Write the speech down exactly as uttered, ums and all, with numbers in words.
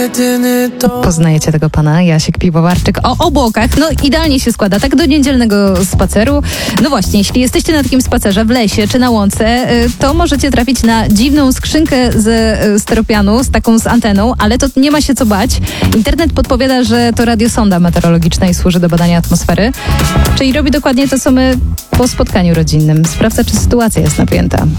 jedyny to... Poznajecie tego pana, Jasiek Piwowarczyk, o obłokach. No idealnie się składa, tak do niedzielnego spaceru. No właśnie, jeśli jesteście na takim spacerze w lesie czy na łące, to możecie trafić na dziwną skrzynkę ze steropianu, z taką z anteną, ale to nie ma się co bać. Internet podpowiada, że to radiosonda meteorologiczna i służy do badania atmosfery. Czyli robi dokładnie to, co my po spotkaniu rodzinnym. Sprawdza, czy sytuacja jest napięta.